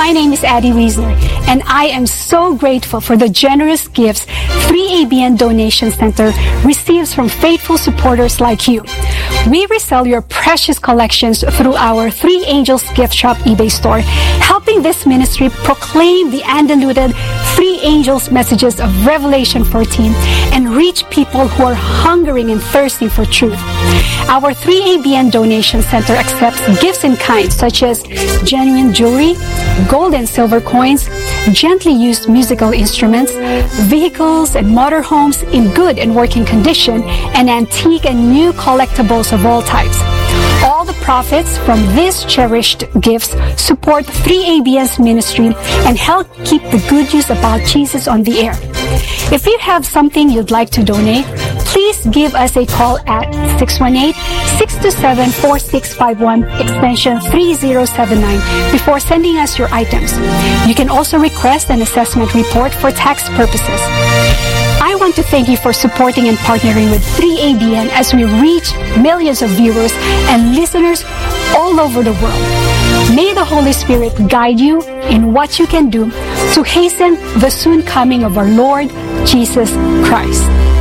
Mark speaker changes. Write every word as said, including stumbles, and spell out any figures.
Speaker 1: My name is Addie Wiesner, and I am so grateful for the generous gifts three A B N Donation Center receives from faithful supporters like you. We resell your precious collections through our Three Angels Gift Shop eBay store, helping this ministry proclaim the undiluted Three Angels messages of Revelation fourteen and reach people who are hungering and thirsting for truth. Our three A B N Donation Center accepts gifts in kind such as genuine jewelry, gold and silver coins, gently used musical instruments, vehicles and motorhomes in good and working condition, and antique and new collectibles of all types. All the profits from these cherished gifts support three A B N's ministry and help keep the good news about Jesus on the air. If you have something you'd like to donate, please give us a call at six one eight, six two seven, four six five one, extension three zero seven nine before sending us your items. You can also request an assessment report for tax purposes. I want to thank you for supporting and partnering with three A B N as we reach millions of viewers and listeners all over the world. May the Holy Spirit guide you in what you can do to hasten the soon coming of our Lord Jesus Christ.